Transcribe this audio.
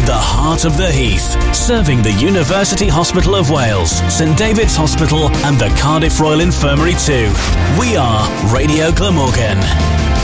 The heart of the Heath, serving the University Hospital of Wales, St David's Hospital and the Cardiff Royal Infirmary too. We are Radio Glamorgan.